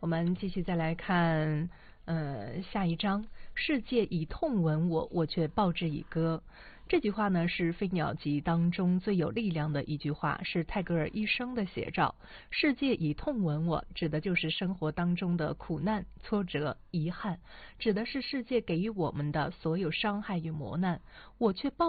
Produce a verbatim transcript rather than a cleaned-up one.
我们继续再来看，呃，下一章。世界以痛吻我，我却报之以歌。这句话呢是《飞鸟集》当中最有力量的一句话，是泰戈尔一生的写照。世界以痛吻我，指的就是生活当中的苦难、挫折、遗憾，指的是世界给予我们的所有伤害与磨难，我却报